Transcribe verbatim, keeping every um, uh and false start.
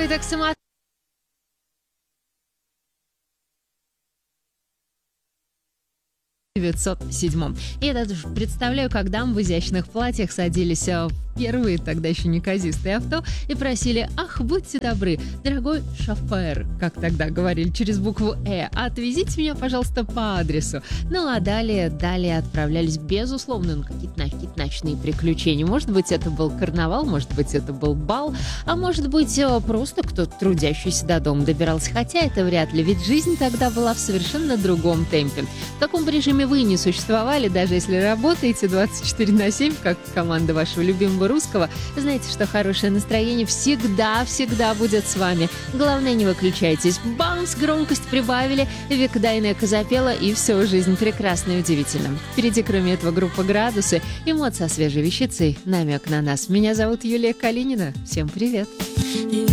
первый таксомотор. В девятьсот седьмом. Я даже представляю, как дамы в изящных платьях садились в первые, тогда еще неказистые авто, и просили: «Ах, будьте добры, дорогой шофер», как тогда говорили через букву «э», «отвезите меня, пожалуйста, по адресу». Ну а далее, далее отправлялись, безусловно, на какие-то, на какие-то ночные приключения. Может быть, это был карнавал, может быть, это был бал, а может быть, просто кто-то трудящийся до дома добирался. Хотя это вряд ли, ведь жизнь тогда была в совершенно другом темпе. В каком бы режиме вы не существовали, даже если работаете двадцать четыре на семь, как команда вашего любимого русского, знаете, что хорошее настроение всегда-всегда будет с вами. Главное, не выключайтесь. Баунс, громкость прибавили, Викдайнека запела, и все, жизнь прекрасна и удивительна. Впереди, кроме этого, группа «Градусы», эмоция свежей вещицей, намек на нас. Меня зовут Юлия Калинина. Всем привет!